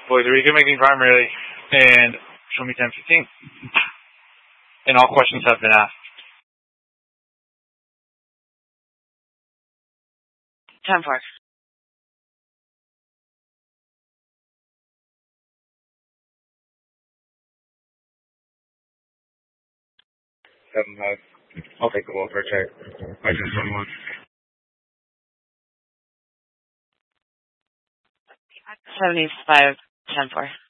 Boys, are you making primarily? And show me 10:15. And all questions have been asked. 10-4. 7-5. I'll take the ball for a check. I just 21. 75, 10-4.